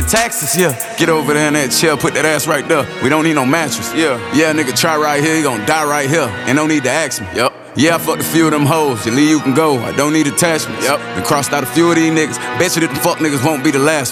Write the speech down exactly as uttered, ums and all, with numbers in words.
Taxes, yeah. Get over there in that chair, put that ass right there. We don't need no mattress. Yeah, yeah, nigga, try right here, you gon' die right here. And don't need to ask me. Yup. Yeah, I fucked a few of them hoes. You leave, you can go. I don't need attachments. Yup. And crossed out a few of these niggas. Bet you that them fuck niggas won't be the last.